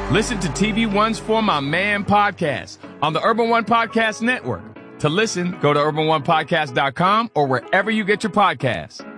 Listen to TV One's For My Man podcast on the Urban One Podcast Network. To listen, go to urbanonepodcast.com or wherever you get your podcasts.